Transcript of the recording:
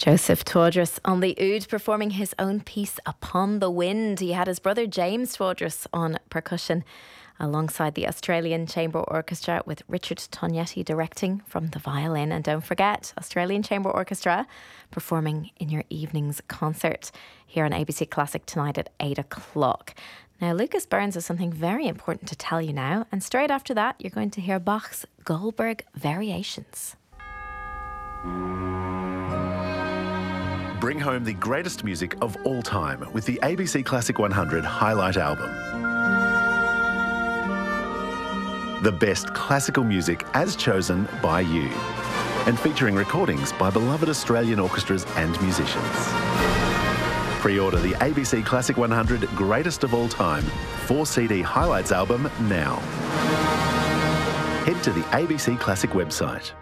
Joseph Tewdris on the oud performing his own piece Upon the Wind. He had his brother James Tewdris on percussion alongside the Australian Chamber Orchestra with Richard Tognetti directing from the violin. And don't forget, Australian Chamber Orchestra performing in your evening's concert here on ABC Classic tonight at 8 o'clock. Now, Lucas Burns has something very important to tell you now. And straight after that, you're going to hear Bach's Goldberg Variations. Bring home the greatest music of all time with the ABC Classic 100 Highlight Album. The best classical music as chosen by you, and featuring recordings by beloved Australian orchestras and musicians. Pre-order the ABC Classic 100 Greatest of All Time 4-CD Highlights album now. Head to the ABC Classic website.